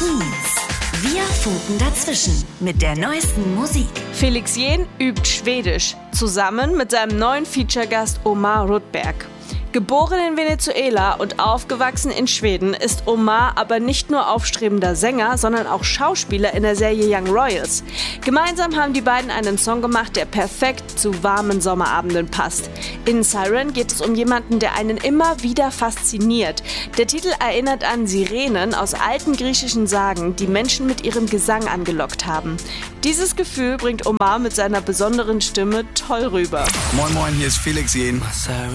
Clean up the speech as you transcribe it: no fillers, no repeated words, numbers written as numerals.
Tweets. Wir funken dazwischen mit der neuesten Musik. Felix Jähn übt Schwedisch, zusammen mit seinem neuen Feature-Gast Omar Rudberg. Geboren in Venezuela und aufgewachsen in Schweden ist Omar aber nicht nur aufstrebender Sänger, sondern auch Schauspieler in der Serie Young Royals. Gemeinsam haben die beiden einen Song gemacht, der perfekt zu warmen Sommerabenden passt. In Siren geht es um jemanden, der einen immer wieder fasziniert. Der Titel erinnert an Sirenen aus alten griechischen Sagen, die Menschen mit ihrem Gesang angelockt haben. Dieses Gefühl bringt Omar mit seiner besonderen Stimme toll rüber. Moin Moin, hier ist Felix Jähn.